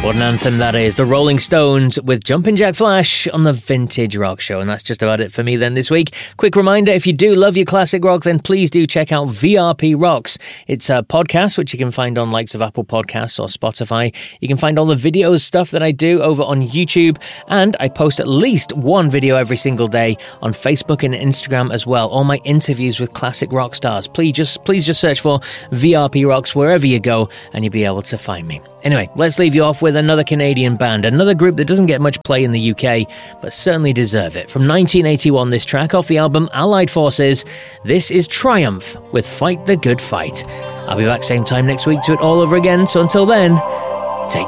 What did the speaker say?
What an anthem that is. The Rolling Stones with Jumpin' Jack Flash on the Vintage Rock Show. And that's just about it for me then this week. Quick reminder, if you do love your classic rock, then please do check out VRP Rocks. It's a podcast which you can find on likes of Apple Podcasts or Spotify. You can find all the videos stuff that I do over on YouTube. And I post at least one video every single day on Facebook and Instagram as well. All my interviews with classic rock stars. Please just search for VRP Rocks wherever you go and you'll be able to find me. Anyway, let's leave you off with another Canadian band, another group that doesn't get much play in the UK, but certainly deserve it. From 1981, this track off the album Allied Forces, this is Triumph with Fight the Good Fight. I'll be back same time next week to it all over again, so until then,